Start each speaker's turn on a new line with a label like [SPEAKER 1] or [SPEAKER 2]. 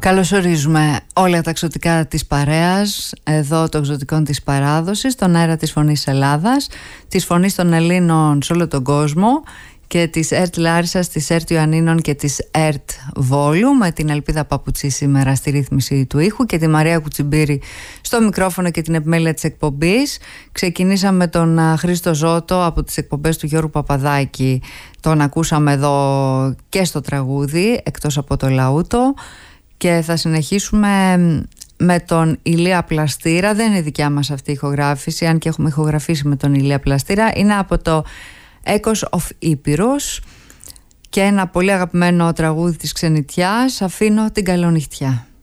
[SPEAKER 1] Καλωσορίζουμε όλα τα εξωτικά της παρέας, εδώ των εξωτικών της παράδοσης, στον αέρα της Φωνής Ελλάδας, της Φωνής των Ελλήνων σε όλο τον κόσμο και της ΕΡΤ Λάρισσας, της ΕΡΤ Ιωαννίνων και της ΕΡΤ Βόλου, με την Ελπίδα Παπουτσή σήμερα στη ρύθμιση του ήχου και τη Μαρία Κουτσιμπήρη στο μικρόφωνο και την επιμέλεια της εκπομπής. Ξεκινήσαμε με τον Χρήστο Ζώτο από τις εκπομπές του Γιώργου Παπαδάκη. Τον ακούσαμε εδώ και στο τραγούδι, εκτός από το Λαούτο. Και θα συνεχίσουμε με τον Ηλία Πλαστήρα. Δεν είναι δικιά μας αυτή η ηχογράφηση, αν και έχουμε ηχογραφήσει με τον Ηλία Πλαστήρα. Είναι από το Echoes of Ήπειρος και ένα πολύ αγαπημένο τραγούδι της Ξενιτιάς, Αφήνω την καλονυχτιά.